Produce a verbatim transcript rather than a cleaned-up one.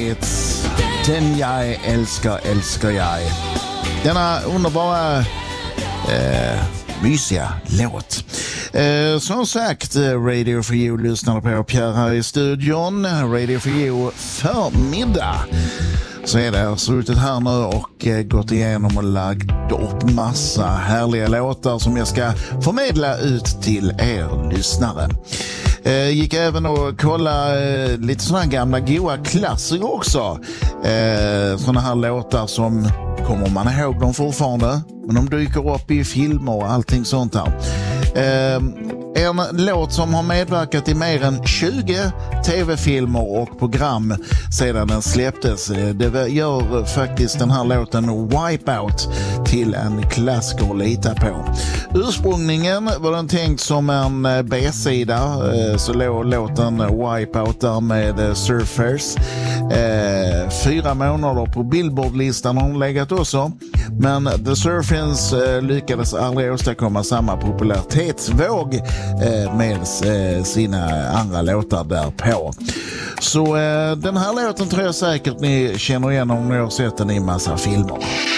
Smiths Den jag älskar, älskar jag. Denna underbara eh, mysiga låt. Eh, som sagt, Radio for You lyssnar på Pierre här i studion. Radio for You förmiddag. Så är det, jag har suttit här nu och eh, gått igenom och lagt upp massa härliga låtar som jag ska förmedla ut till er lyssnare. Eh, gick även och kolla eh, lite sådana gamla goa klassiker också. Eh, sådana här låtar som kommer man ihåg dem fortfarande, men de dyker upp i filmer och allting sånt här. Eh, en låt som har medverkat i mer än tjugo tv-filmer och program sedan den släpptes. Det gör faktiskt den här låten Wipeout till en klassiker att lita på. Ursprungligen var den tänkt som en B-sida, så låg låten Wipeout där med Surfers. Fyra månader på Billboard-listan har hon legat också, men The Surfers lyckades aldrig åstadkomma samma popularitetsvåg med sina andra låtar därpå. Så den här låten tror jag säkert ni känner igen om ni har sett den i massa filmer.